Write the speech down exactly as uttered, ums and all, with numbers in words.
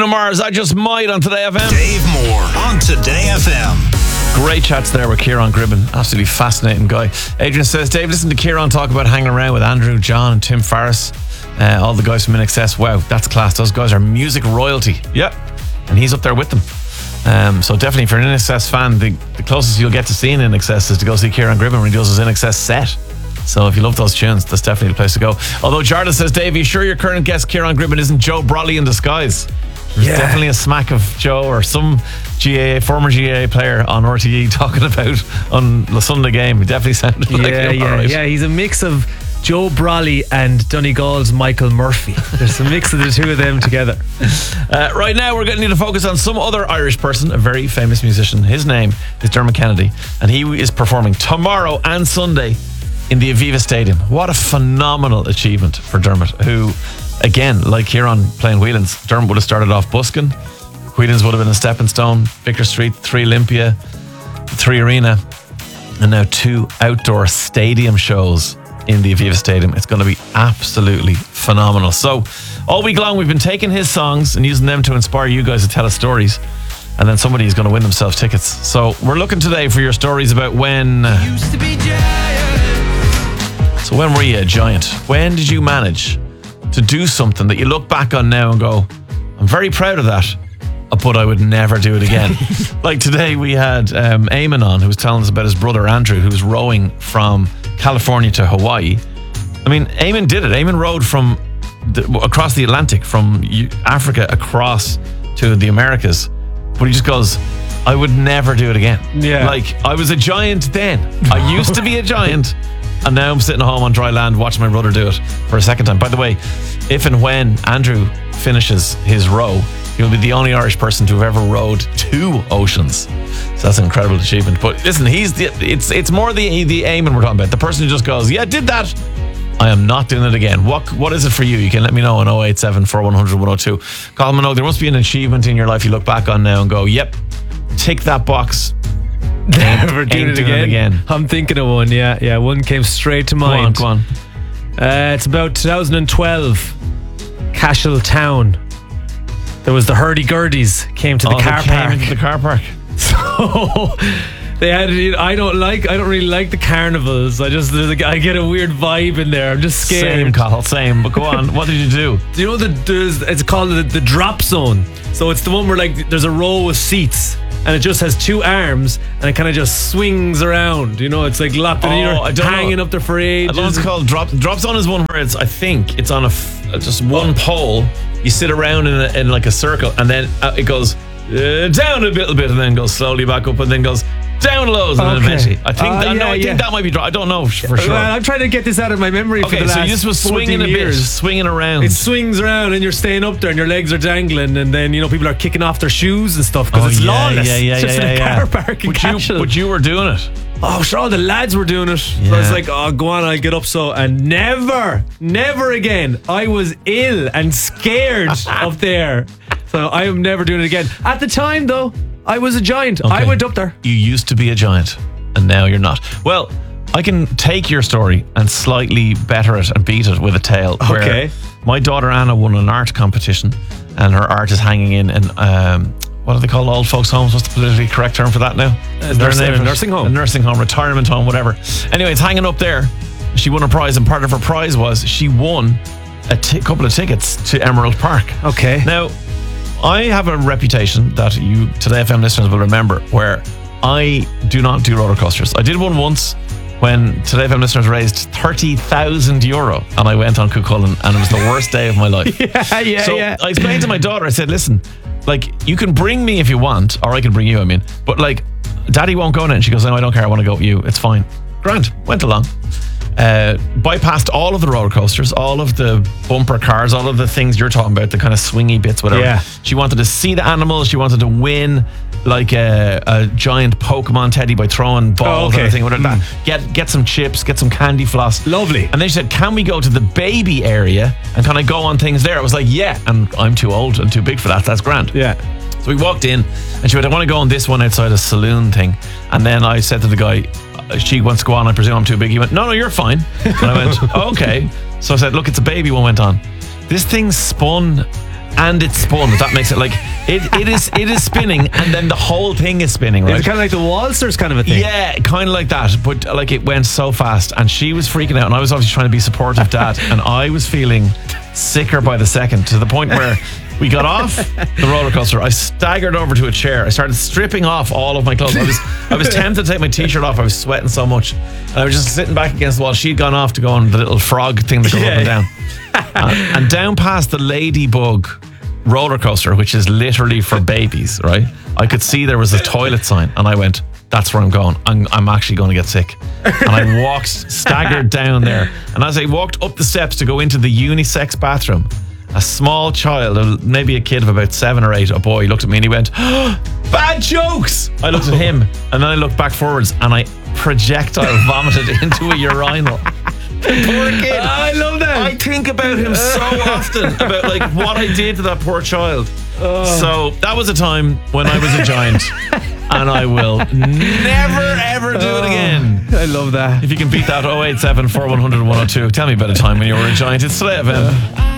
Bruno Mars, I Just Might on Today F M. Dave Moore on Today F M. Great chats there with Kieran Gribben. Absolutely fascinating guy. Adrian says, Dave, listen to Kieran talk about hanging around with Andrew, John and Tim Farris. Uh, all the guys from I N X S. Wow, that's class. Those guys are music royalty. Yep. And he's up there with them. Um, so definitely, if you're an I N X S fan, the, the closest you'll get to seeing I N X S is to go see Kieran Gribben when he does his I N X S set. So if you love those tunes, that's definitely the place to go. Although Jarlath says, Dave, are you sure your current guest Kieran Gribben isn't Joe Brolly in disguise? There's yeah. definitely a smack of Joe or some G A A, former G A A player on R T E talking about on the Sunday game. It definitely sounded yeah, like him. Yeah, right. yeah, he's a mix of Joe Brolly and Donegal's Michael Murphy. There's a mix of the two of them together. Uh, right now, we're going to need to focus on some other Irish person, a very famous musician. His name is Dermot Kennedy, and he is performing tomorrow and Sunday in the Aviva Stadium. What a phenomenal achievement for Dermot, who, again, like Kieran playing Whelan's, Dermot would have started off busking. Whelan's would have been a stepping stone. Vicar Street, three Olympia, three Arena, and now two outdoor stadium shows in the Aviva Stadium. It's going to be absolutely phenomenal. So all week long we've been taking his songs and using them to inspire you guys to tell us stories, and then somebody is going to win themselves tickets. So we're looking today for your stories about when Used to be giant. So when were you a giant? When did you manage to do something that you look back on now and go, I'm very proud of that, but I would never do it again? Like today we had um, Eamon on, who was telling us about his brother Andrew, who was rowing from California to Hawaii. I mean, Eamon did it. Eamon rowed from the, across the Atlantic, from Africa across to the Americas. But he just goes, I would never do it again. Yeah. Like, I was a giant then. I used to be a giant, and now I'm sitting at home on dry land watching my brother do it for a second time. By the way, if and when Andrew finishes his row, he'll be the only Irish person to have ever rowed two oceans. So that's an incredible achievement. But listen, he's the, it's it's more the the Eamon we're talking about. The person who just goes, yeah, did that. I am not doing it again. What What is it for you? You can let me know on oh eight seven, four one zero zero, one oh two. Colin Minogue, there must be an achievement in your life you look back on now and go, yep, tick that box. Never doing, it, doing again. it again. I'm thinking of one, yeah. Yeah, one came straight to mind. Go on, go on. Uh, it's about twenty twelve. Cashel Town. There was the hurdy-gurdies came to the oh, car they park. came into the car park. So they had. I don't like. I don't really like the carnivals. I just. There's a, I get a weird vibe in there. I'm just scared. Same, Carl. Same. But go on. What did you do? Do you know the? There's, it's called the, the drop zone. So it's the one where like there's a row of seats, and it just has two arms, and it kind of just swings around. You know, it's like locked in. Oh, You're I don't hanging know. up there for ages. I don't know what it's called. Drop Drop Zone is one where it's. I think it's on a f- just one pole. You sit around in, a, in like a circle, and then uh, it goes uh, down a little bit, and then goes slowly back up, and then goes down loads, and Okay. then eventually. I think Uh, that, yeah, no, I yeah. think that might be. Dro- I don't know for sure. Well, I'm trying to get this out of my memory for Okay, the last so you just was swinging a years. bit, swinging around. It swings around and you're staying up there and your legs are dangling, and then you know people are kicking off their shoes and stuff because oh, it's yeah, lawless. Yeah, yeah, it's just yeah, in a yeah. car park in but, you, Cashel. but you were doing it. Oh, sure, all the lads were doing it. So I Yeah. was like, oh, go on, I'll get up. So, and never, never again. I was ill and scared up there. So I am never doing it again. At the time, though, I was a giant. Okay. I went up there. You used to be a giant, and now you're not. Well, I can take your story and slightly better it and beat it with a tale. Where Okay. my daughter Anna won an art competition, and her art is hanging in an um, what do they call old folks' homes? What's the politically correct term for that now? Is there nurse- name a for it? nursing home. A nursing home, retirement home, whatever. Anyway, it's hanging up there. She won a prize, and part of her prize was she won a t- couple of tickets to Emerald Park. Okay. Now, I have a reputation that you Today F M listeners will remember, where I do not do roller coasters. I did one once when Today F M listeners raised thirty thousand euro, and I went on Cuchulainn, and it was the worst day of my life. yeah, yeah, so yeah. I explained to my daughter, I said, listen, like, you can bring me if you want, or I can bring you, I mean, but like, Daddy won't go now. And she goes, no, I don't care, I want to go with you, it's fine. Grand, went along. Uh, bypassed all of the roller coasters, all of the bumper cars, all of the things you're talking about, the kind of swingy bits, whatever. Yeah. She wanted to see the animals. She wanted to win like a, a giant Pokemon teddy by throwing balls Oh, okay. and everything. Whatever Mm. that. Get get some chips, get some candy floss. Lovely. And then she said, can we go to the baby area and kind of go on things there? I was like, yeah. And I'm too old and too big for that. That's grand. Yeah. So we walked in, and she went, I want to go on this one outside a saloon thing. And then I said to the guy, she wants to go on, I presume I'm too big. He went, no, no, you're fine. And I went, okay. So I said, look, it's a baby one went on. This thing spun and it's spun. If that makes it like it, it is it is spinning, and then the whole thing is spinning. Right? It's kind of like the waltzers kind of a thing. Yeah, kind of like that. But like it went so fast, and she was freaking out, and I was obviously trying to be supportive dad, and I was feeling sicker by the second, to the point where we got off the roller coaster. I staggered over to a chair. I started stripping off all of my clothes. I was I was tempted to take my t-shirt off. I was sweating so much. And I was just sitting back against the wall. She'd gone off to go on the little frog thing that goes Yeah. up and down. uh, and down past the Ladybug roller coaster, which is literally for babies, right? I could see there was a toilet sign, and I went, that's where I'm going. I'm, I'm actually going to get sick. And I walked, staggered down there. And as I walked up the steps to go into the unisex bathroom, a small child, maybe a kid of about seven or eight, a boy, looked at me and he went, oh, bad jokes. I looked at him, and then I looked back forwards, and I projectile vomited into a urinal. Poor kid. I love that. I think about him so often, about like what I did to that poor child. So that was a time when I was a giant, and I will never ever do it again. I love that. If you can beat that, oh eight seven, four one zero zero, one oh two. Tell me about a time when you were a giant. It's Today F M.